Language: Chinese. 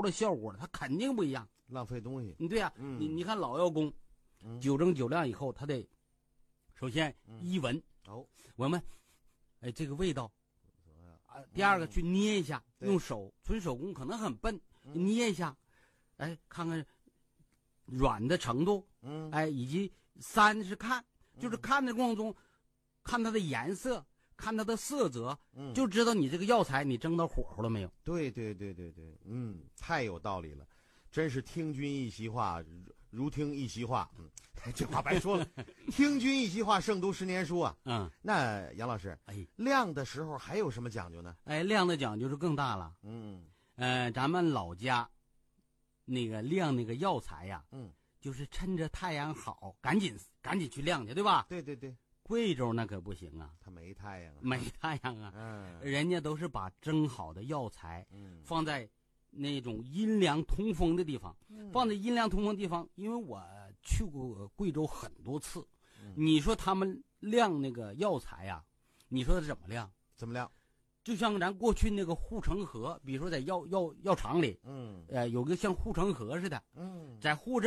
的效果，它肯定不一样， 浪费东西。 对呀、你看老药工，酒蒸酒酿以后，他得首先一闻，闻，哎，这个味道啊。第二个去捏一下，用手，纯手工可能很笨，捏一下，哎，看看软的程度，哎，以及三是看，就是看的过程中，看它的颜色。看它的色泽，就知道你这个药材你蒸到火候了没有。 对，太有道理了，真是听君一席话，如听一席话。这话白说了，听君一席话，胜读十年书啊。那杨老师，晾的时候还有什么讲究呢？ 晾的讲究就更大了。咱们老家那个晾那个药材呀，就是趁着太阳好，赶紧去晾去，对吧？ 对。 贵州那可不行啊， 它没太阳啊， 没太阳啊。人家都是把蒸好的药材，放在那种阴凉通风的地方，放在阴凉通风的地方。因为我去过贵州很多次，你说他们晾那个药材呀，你说他怎么晾？ 怎么晾？ 就像咱过去那个护城河，比如说在药厂里，有个像护城河似的，在护